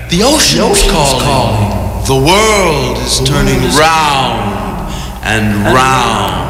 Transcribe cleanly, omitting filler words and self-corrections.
The ocean's calling. The world is turning round and round.